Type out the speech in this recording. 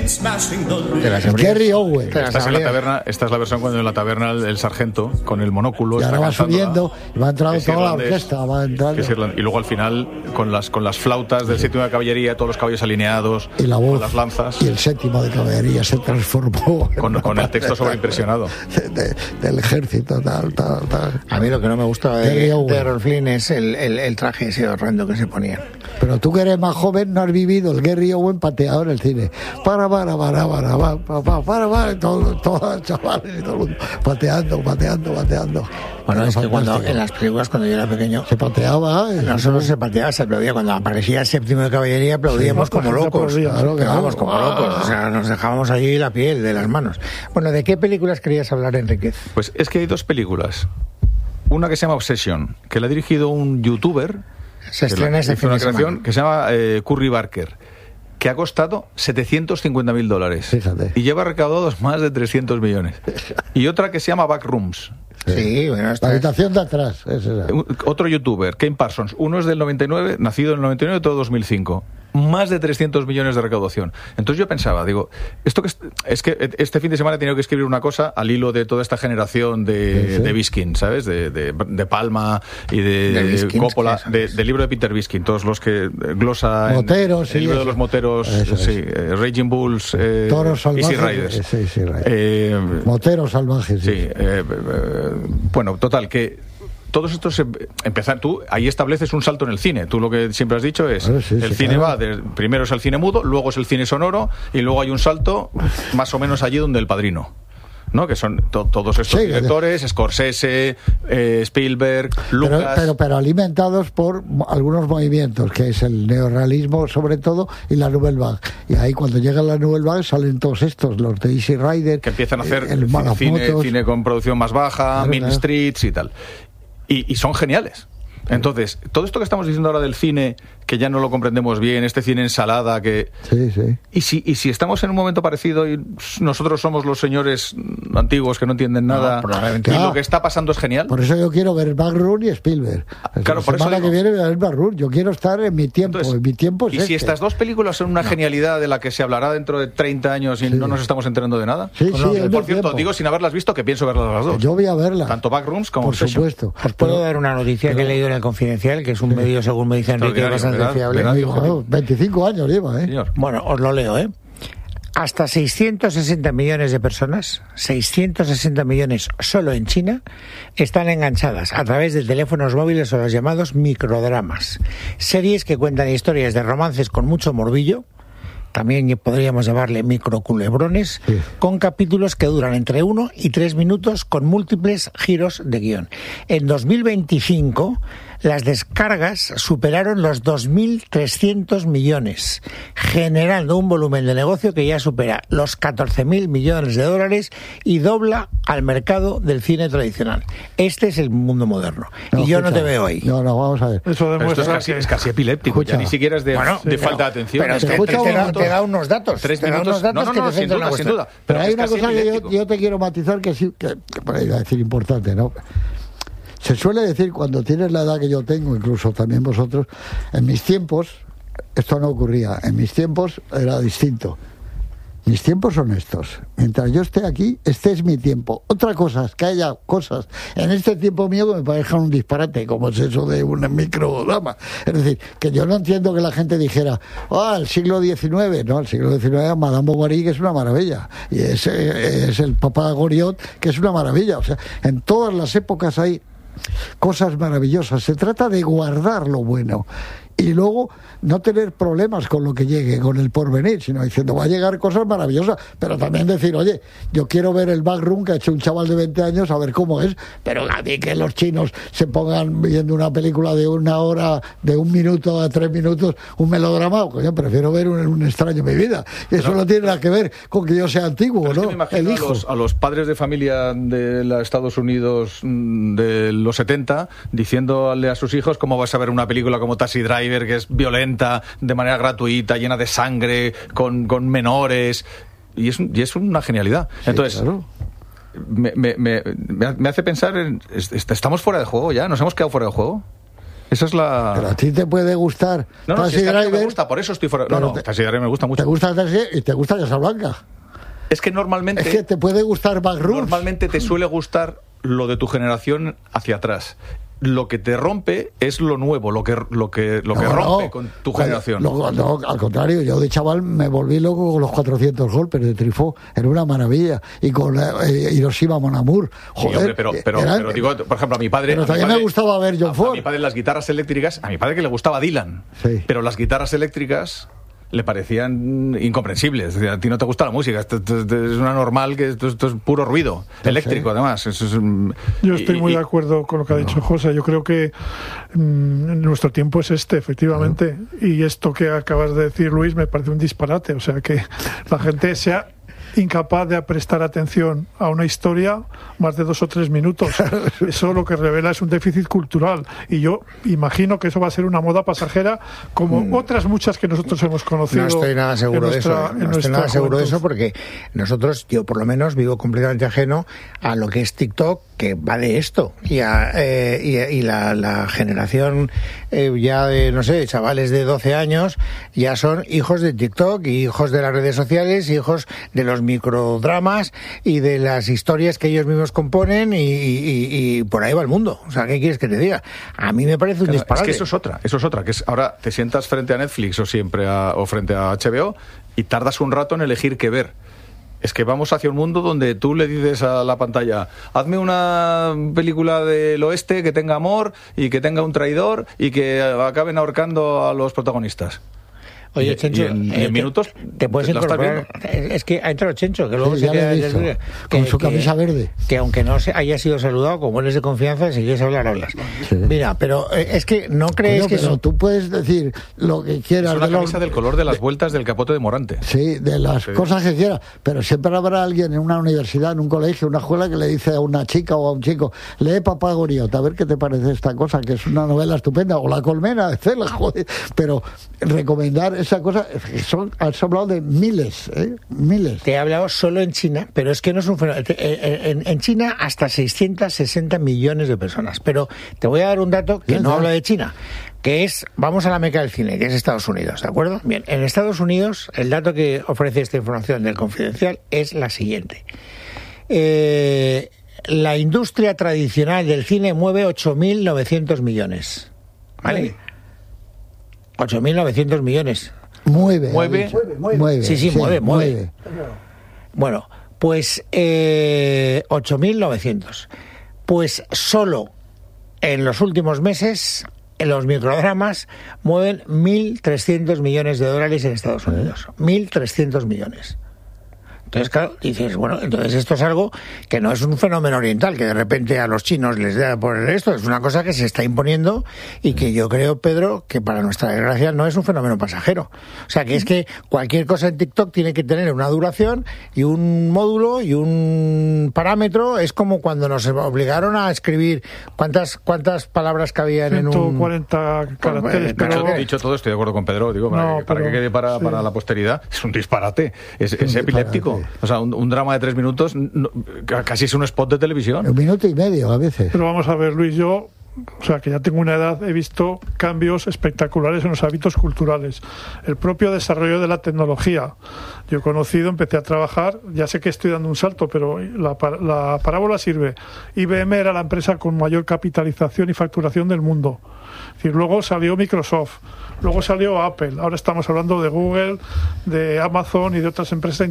Gary Owen. Estás en la taberna, esta es la versión cuando en la taberna el sargento con el monóculo y está ahora va cantando, subiendo y va entrando toda la orquesta, va entrando. Y luego al final con las flautas del séptimo de caballería, todos los caballos alineados, y la voz, con las lanzas, y el séptimo de caballería se transformó con el texto sobreimpresionado del ejército, tal. A mí lo que no me gusta de Errol Flynn es el traje ese horrendo que se ponía. Pero tú que eres más joven no has vivido el Gary Owen pateado en el cine. Para, todos los chavales y todo el mundo pateando. Bueno, es que cuando en las películas, cuando yo era pequeño, se pateaba. No solo se pateaba, se aplaudía. Cuando aparecía el séptimo de caballería, aplaudíamos como locos. Quedábamos como locos. O sea, nos dejábamos allí la piel de las manos. Bueno, ¿de qué películas querías hablar, Enríquez? Pues es que hay dos películas. Una que se llama Obsession, que la ha dirigido un youtuber. Se estrena este fin de semana. Que se llama Curry Barker, que ha costado $750,000. Fíjate. Y lleva recaudados más de 300 millones. Y otra que se llama Backrooms. Sí, bueno, la habitación de atrás. Otro youtuber, Kane Parsons. Uno es del 99, nacido en el 99, otro 2005. Más de 300 millones de recaudación. Entonces yo pensaba, esto que es que este fin de semana he tenido que escribir una cosa al hilo de toda esta generación de Biskin, ¿sabes? De Palma y de Coppola, del libro de Peter Biskin, todos los que glosa moteros, el libro de los moteros, Raging Bulls, Toros salvajes, Easy Riders. Moteros salvajes. Sí. Bueno, total, que todos estos empezar, tú ahí estableces un salto en el cine. Tú lo que siempre has dicho es el cine va primero es el cine mudo, luego es el cine sonoro y luego hay un salto más o menos allí donde El Padrino, ¿no? Que son todos estos directores, Scorsese, Spielberg, Lucas, pero alimentados por algunos movimientos, que es el neorrealismo sobre todo y la Nouvelle Vague. Y ahí cuando llega la Nouvelle Vague salen todos estos, los de Easy Rider, que empiezan a hacer cine con producción más baja, Mean Streets y tal. Y son geniales. Entonces, todo esto que estamos diciendo ahora del cine, que ya no lo comprendemos bien, este cine ensalada que... Sí. Y si estamos en un momento parecido y nosotros somos los señores antiguos que no entienden nada, y lo que está pasando es genial. Por eso yo quiero ver Backrooms y Spielberg. Claro, por eso que viene ver Backrooms. Yo quiero estar en mi tiempo. Entonces, en mi tiempo es si estas dos películas son una genialidad de la que se hablará dentro de 30 años y no nos estamos enterando de nada. Por cierto, digo sin haberlas visto que pienso verlas las dos. Yo voy a verlas. Tanto Backrooms como por supuesto. Os puedo dar una noticia que he leído en El Confidencial, que es un medio, según me dice Enrique, bastante fiable. 25 años lleva, Señor. Bueno, os lo leo, Hasta 660 millones de personas, 660 millones solo en China, están enganchadas a través de teléfonos móviles o los llamados microdramas. Series que cuentan historias de romances con mucho morbillo, también podríamos llamarle microculebrones, con capítulos que duran entre 1 y 3 minutos con múltiples giros de guión. En 2025, las descargas superaron los 2.300 millones, generando un volumen de negocio que ya supera los 14.000 millones de dólares y dobla al mercado del cine tradicional. Este es el mundo moderno. Y yo no te veo ahí. No, vamos a ver. Eso demuestra es casi epiléptico. Ya ni siquiera es de falta de atención. Pero te da unos datos. 3 minutos. No, sin duda. Pero hay una cosa que yo te quiero matizar que sí, que iba a decir importante, ¿no? Se suele decir, cuando tienes la edad que yo tengo, incluso también vosotros, en mis tiempos, esto no ocurría. En mis tiempos era distinto. Mis tiempos son estos. Mientras yo esté aquí, este es mi tiempo. Otra cosa es que haya cosas en este tiempo mío que me parezcan un disparate, como es eso de un microdrama. Es decir, que yo no entiendo que la gente dijera, el siglo XIX. No, el siglo XIX, Madame Bovary, que es una maravilla. Y es el Papa Goriot, que es una maravilla. O sea, en todas las épocas hay cosas maravillosas. Se trata de guardar lo bueno y luego no tener problemas con lo que llegue, con el porvenir, sino diciendo, va a llegar cosas maravillosas, pero también decir, oye, yo quiero ver el Backroom que ha hecho un chaval de 20 años, a ver cómo es, pero a mí que los chinos se pongan viendo una película de 1 hora, de 1 minuto a 3 minutos, un melodrama, coño, prefiero ver un extraño en mi vida. Y eso no tiene nada que ver con que yo sea antiguo, ¿no? Es que me imagino a los padres de familia de los Estados Unidos de los 70 diciéndole a sus hijos cómo vas a ver una película como Taxi Driver, que es violenta, de manera gratuita, llena de sangre, con menores, y es una genialidad. Sí, entonces, claro. me hace pensar estamos fuera de juego ya, nos hemos quedado fuera de juego. Esa es la... Pero a ti te puede gustar No, Taxi si es que a mí no Driver. me gusta, por eso estoy fuera. No, Taxi Driver me gusta mucho. Te gusta Taxi y te gusta Casablanca. Es que normalmente... Es que te puede gustar Backrooms. Normalmente te suele gustar lo de tu generación hacia atrás. Lo que te rompe es lo nuevo, lo que rompe con tu generación. No, al contrario, yo de chaval me volví loco con los 400 golpes de Truffaut, era una maravilla, y con Hiroshima Mon Amour. Joder, sí, hombre, pero digo, por ejemplo, a mi padre... Pero también me gustaba ver John Ford. A mi padre las guitarras eléctricas, a mi padre que le gustaba Dylan, sí. Pero las guitarras eléctricas le parecían incomprensibles. A ti no te gusta la música, esto es una normal, que esto es puro ruido eléctrico, además. Yo estoy muy de acuerdo con lo que ha dicho José. Yo creo que nuestro tiempo es efectivamente. Y esto que acabas de decir, Luis, me parece un disparate. O sea, que la gente sea incapaz de prestar atención a una historia más de 2 o 3 minutos. Eso lo que revela es un déficit cultural, y yo imagino que eso va a ser una moda pasajera como otras muchas que nosotros hemos conocido. No estoy nada seguro de eso. No estoy nada seguro de eso, porque yo por lo menos vivo completamente ajeno a lo que es TikTok, que va de esto, y la generación ya de, no sé, chavales de 12 años ya son hijos de TikTok y hijos de las redes sociales, hijos de los microdramas y de las historias que ellos mismos componen, y por ahí va el mundo. O sea, ¿qué quieres que te diga? A mí me parece un disparate. Es que eso es otra, que es ahora te sientas frente a Netflix o frente a HBO y tardas un rato en elegir qué ver. Es que vamos hacia un mundo donde tú le dices a la pantalla: hazme una película del oeste que tenga amor y que tenga un traidor y que acaben ahorcando a los protagonistas. Oye, Chencho, en minutos te puedes incorporar. Es que ha entrado Chencho, que luego sí, se queda con su camisa verde. Que aunque no haya sido saludado, como eres de confianza, si quieres hablar, hablas. Sí. Mira, pero es que no crees que pero tú puedes decir lo que quieras. Es una camisa del color de las vueltas del capote de Morante. Sí, de las cosas que quieras. Pero siempre habrá alguien en una universidad, en un colegio, en una escuela, que le dice a una chica o a un chico: lee Papá Goriot, a ver qué te parece esta cosa, que es una novela estupenda, o La colmena de Cela, joder. Pero recomendar esa cosa... Has hablado de miles. Te he hablado solo en China, pero es que no es un fenómeno. En China hasta 660 millones de personas. Pero te voy a dar un dato que no habla de China, que es, vamos a la meca del cine, que es Estados Unidos, ¿de acuerdo? Bien, en Estados Unidos el dato que ofrece esta información del Confidencial es la siguiente. La industria tradicional del cine mueve 8.900 millones. ¿Vale? 8.900 millones. Mueve. Sí, mueve. Bueno, pues 8.900. Pues solo en los últimos meses, en los microdramas mueven 1.300 millones de dólares en Estados Unidos. 1.300 millones. Entonces, claro, dices, bueno, entonces esto es algo que no es un fenómeno oriental, que de repente a los chinos les da por esto, es una cosa que se está imponiendo y que yo creo, Pedro, que para nuestra desgracia no es un fenómeno pasajero. O sea, que es que cualquier cosa en TikTok tiene que tener una duración y un módulo y un parámetro. Es como cuando nos obligaron a escribir cuántas palabras cabían en un... 140 caracteres. Pero dicho todo, estoy de acuerdo con Pedro, digo, para que quede para la posteridad, es un disparate, es epiléptico. O sea, un drama de 3 minutos casi es un spot de televisión. 1 minuto y medio a veces. Pero vamos a ver, Luis, o sea, que ya tengo una edad, he visto cambios espectaculares en los hábitos culturales. El propio desarrollo de la tecnología. Yo he conocido, empecé a trabajar, ya sé que estoy dando un salto, pero la parábola sirve. IBM era la empresa con mayor capitalización y facturación del mundo. Es decir, luego salió Microsoft, luego salió Apple, ahora estamos hablando de Google, de Amazon y de otras empresas